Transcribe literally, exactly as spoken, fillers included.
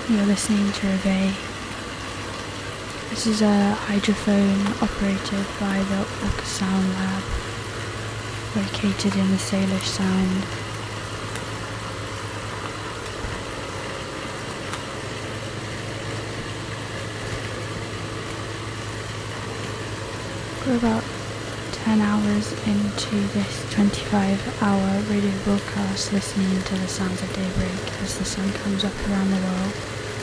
You're listening to Reveille. This is a hydrophone operated by the Orca Sound Lab, located in the Salish Sound. We're about ten hours into this twenty-five hour radio broadcast, listening to the sounds of daybreak as the sun comes up around the world.